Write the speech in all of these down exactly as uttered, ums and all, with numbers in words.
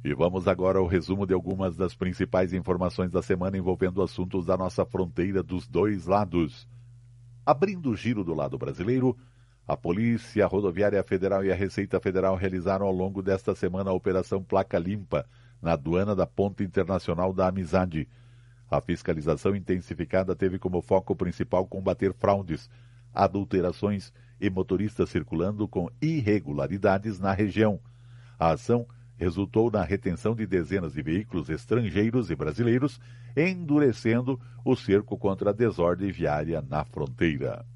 E vamos agora ao resumo de algumas das principais informações da semana envolvendo assuntos da nossa fronteira dos dois lados. Abrindo o giro do lado brasileiro, a Polícia Rodoviária Federal e a Receita Federal realizaram ao longo desta semana a Operação Placa Limpa, na aduana da Ponte Internacional da Amizade. A fiscalização intensificada teve como foco principal combater fraudes, adulterações e motoristas circulando com irregularidades na região. A ação resultou na retenção de dezenas de veículos estrangeiros e brasileiros, endurecendo o cerco contra a desordem viária na fronteira.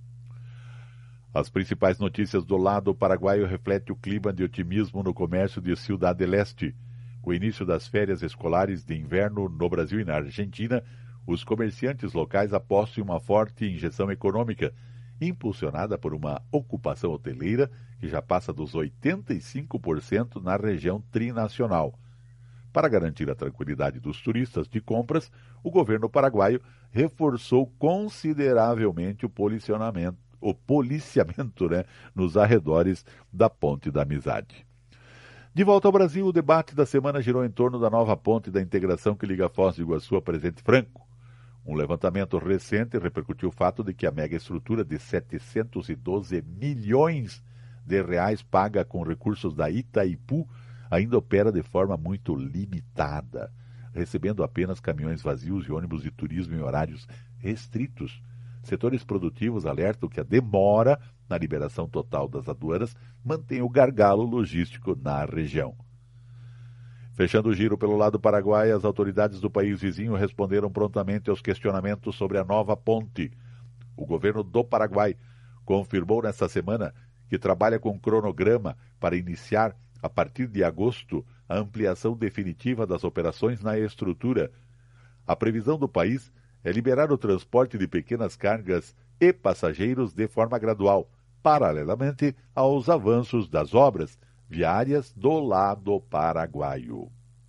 As principais notícias do lado paraguaio refletem o clima de otimismo no comércio de Ciudad del Este. Com o início das férias escolares de inverno no Brasil e na Argentina, os comerciantes locais apostam em uma forte injeção econômica, impulsionada por uma ocupação hoteleira que já passa dos oitenta e cinco por cento na região trinacional. Para garantir a tranquilidade dos turistas de compras, o governo paraguaio reforçou consideravelmente o policiamento, o policiamento né, nos arredores da Ponte da Amizade. De volta ao Brasil, o debate da semana girou em torno da nova ponte da integração que liga Foz do Iguaçu a Presidente Franco. Um levantamento recente repercutiu o fato de que a mega estrutura de setecentos e doze milhões de reais paga com recursos da Itaipu ainda opera de forma muito limitada, recebendo apenas caminhões vazios e ônibus de turismo em horários restritos. Setores produtivos alertam que a demora na liberação total das aduanas mantém o gargalo logístico na região. Fechando o giro pelo lado paraguaio, as autoridades do país vizinho responderam prontamente aos questionamentos sobre a nova ponte. O governo do Paraguai confirmou nesta semana que trabalha com cronograma para iniciar, a partir de agosto, a ampliação definitiva das operações na estrutura. A previsão do país é liberar o transporte de pequenas cargas e passageiros de forma gradual, paralelamente aos avanços das obras viárias do lado paraguaio.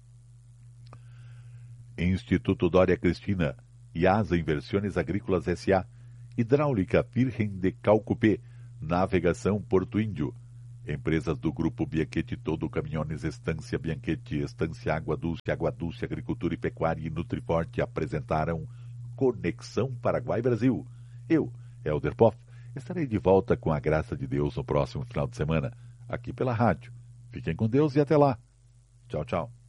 Instituto Dória Cristina, IASA Inversões Agrícolas S A, Hidráulica Virgem de Calcupé, Navegação Porto Índio, empresas do Grupo Bianchetti Todo Caminhones, Estância Bianchetti, Estância Água Dulce, Água Dulce, Agricultura e Pecuária e Nutriforte apresentaram Conexão Paraguai-Brasil. Eu, Helder Poff, estarei de volta com a graça de Deus no próximo final de semana, aqui pela rádio. Fiquem com Deus e até lá. Tchau, tchau.